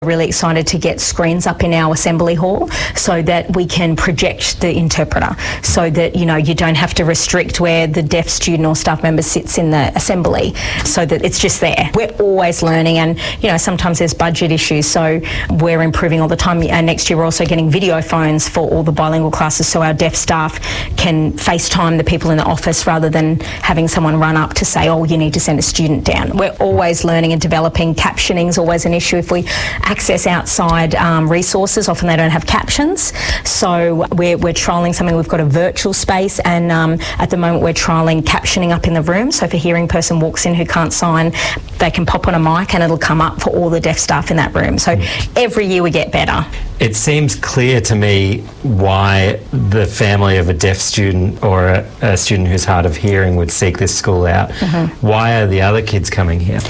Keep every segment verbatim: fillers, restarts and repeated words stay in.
Really excited to get screens up in our assembly hall so that we can project the interpreter, so that, you know, you don't have to restrict where the deaf student or staff member sits in the assembly, so that it's just there. We're always learning, and, you know, sometimes there's budget issues, so we're improving all the time. And next year we're also getting video phones for all the bilingual classes, so our deaf staff can FaceTime the people in the office rather than having someone run up to say, oh, you need to send a student down. We're always learning and developing. Captioning is always an issue. If we access outside um, resources, often they don't have captions, so we're, we're trialling something. We've got a virtual space, and um, at the moment we're trialling captioning up in the room, so if a hearing person walks in who can't sign, they can pop on a mic and it'll come up for all the deaf staff in that room. So every year we get better. It seems clear to me why the family of a deaf student or a, a student who's hard of hearing would seek this school out. Mm-hmm. Why are the other kids coming here?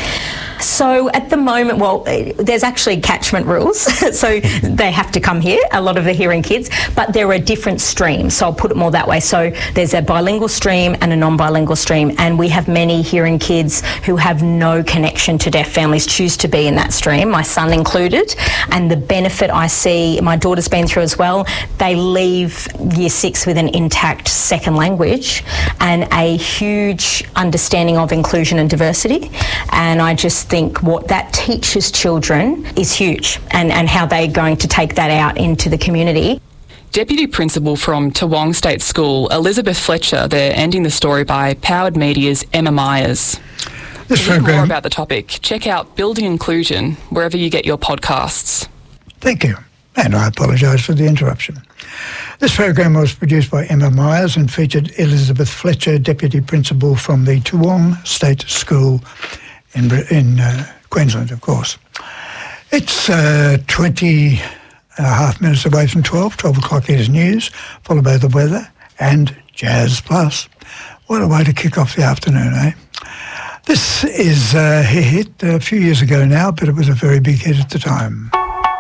So at the moment, well, there's actually catchment rules, so they have to come here, a lot of the hearing kids, but there are different streams, so I'll put it more that way. So there's a bilingual stream and a non-bilingual stream, and we have many hearing kids who have no connection to deaf families choose to be in that stream, my son included, and the benefit I see, my daughter's been through as well, they leave year six with an intact second language and a huge understanding of inclusion and diversity, and I just think what that teaches children is huge, and, and how they're going to take that out into the community. Deputy Principal from Toowong State School, Elizabeth Fletcher, there ending the story by Powered Media's Emma Myers. This to learn program, more about the topic, check out Building Inclusion wherever you get your podcasts. Thank you, and I apologise for the interruption. This program was produced by Emma Myers and featured Elizabeth Fletcher, Deputy Principal from the Toowong State School in, in uh, Queensland, of course. It's uh, twenty and a half minutes away from twelve. twelve o'clock is news, followed by the weather and Jazz Plus. What a way to kick off the afternoon, eh? This is a hit a few years ago now, but it was a very big hit at the time.